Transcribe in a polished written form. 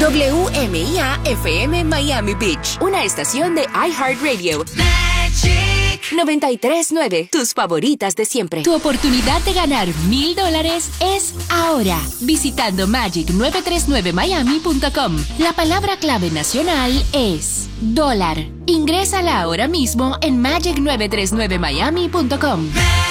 WMIA FM Miami Beach, una estación de iHeartRadio. Magic 93.9, tus favoritas de siempre. Tu oportunidad de ganar $1,000 es ahora, visitando magic939miami.com. La palabra clave nacional es dólar. Ingrésala ahora mismo en magic939miami.com.